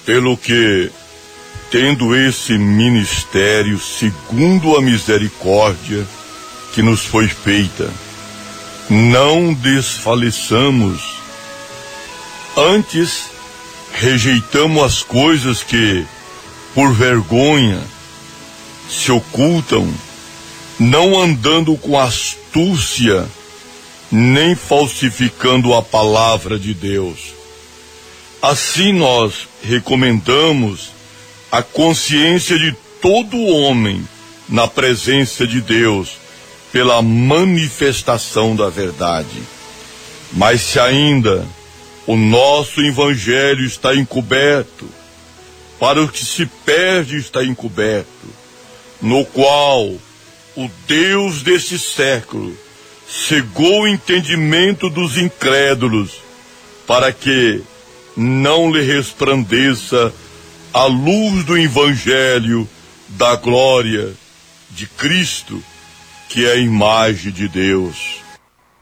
Pelo que, tendo esse ministério segundo a misericórdia que nos foi feita, não desfaleçamos, antes rejeitamos as coisas que, por vergonha, se ocultam, não andando com astúcia, nem falsificando a palavra de Deus. Assim nós recomendamos a consciência de todo homem na presença de Deus, pela manifestação da verdade. Mas se ainda o nosso evangelho está encoberto, para o que se perde está encoberto, no qual o Deus deste século cegou o entendimento dos incrédulos, para que não lhe resplandeça a luz do evangelho da glória de Cristo, que é a imagem de Deus.